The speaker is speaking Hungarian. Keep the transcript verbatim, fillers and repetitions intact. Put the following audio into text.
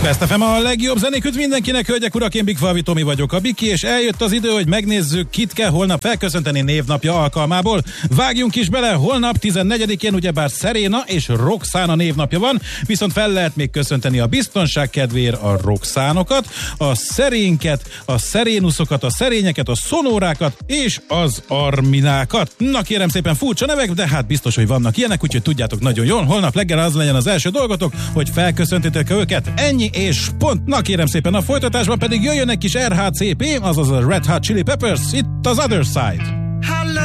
Best ef em a legjobb zenék mindenkinek, hölgyek, urak, én Big Falvi Tomi vagyok, a Biki, és eljött az idő, hogy megnézzük, kit kell holnap felköszönteni névnapja alkalmából. Vágjunk is bele, holnap tizennegyedikén ugyebár Serena és Roxana névnapja van, viszont fel lehet még köszönteni a biztonság kedvéért a Roxánokat, a Szerénket, a Szerénuszokat, a Szerényeket, a Szonórákat és az Arminákat. Na kérem szépen, furcsa nevek, de hát biztos, hogy vannak ilyenek, úgyhogy tudjátok nagyon jól, holnap reggel az legyen az első dolgotok, hogy felköszöntitek őket. Ennyi és pont. Na kérem szépen, a folytatásban pedig jöjjön egy kis er há cé pé, azaz a Red Hot Chili Peppers, itt az Other Side.